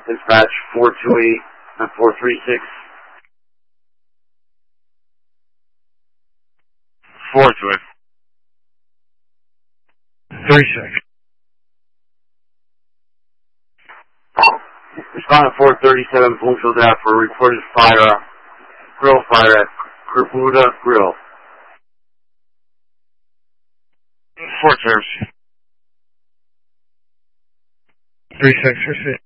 Dispatch 428 and 436. 428. 36. Respond at 437 Bloomfield Ave for a reported grill fire at Kerbuda Grill. 4 times. 36, receipt.